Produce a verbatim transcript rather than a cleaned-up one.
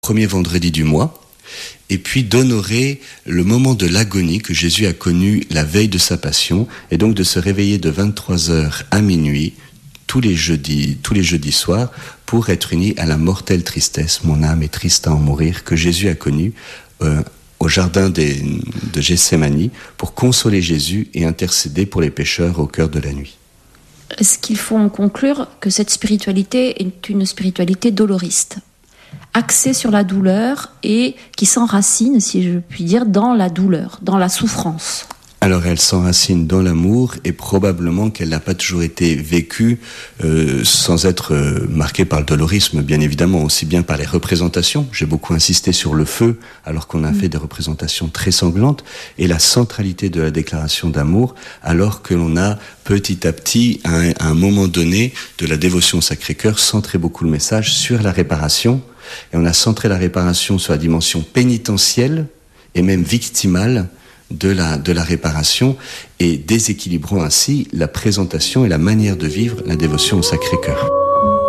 premier vendredi du mois, et puis d'honorer le moment de l'agonie que Jésus a connu la veille de sa passion, et donc de se réveiller de vingt-trois heures à minuit, tous les jeudis, tous les jeudis soirs, pour être unis à la mortelle tristesse, mon âme est triste à en mourir, que Jésus a connue euh, au jardin des, de Gethsémani, pour consoler Jésus et intercéder pour les pécheurs au cœur de la nuit. Est-ce qu'il faut en conclure que cette spiritualité est une spiritualité doloriste, axée sur la douleur et qui s'enracine, si je puis dire, dans la douleur, dans la souffrance? Alors elle s'enracine dans l'amour et probablement qu'elle n'a pas toujours été vécue euh, sans être euh, marquée par le dolorisme, bien évidemment, aussi bien par les représentations. J'ai beaucoup insisté sur le feu alors qu'on a mmh. fait des représentations très sanglantes, et la centralité de la déclaration d'amour alors que l'on a petit à petit, à un, à un moment donné de la dévotion au Sacré-Cœur, centré beaucoup le message sur la réparation, et on a centré la réparation sur la dimension pénitentielle et même victimale de la, de la réparation, et déséquilibrant ainsi la présentation et la manière de vivre la dévotion au Sacré-Cœur.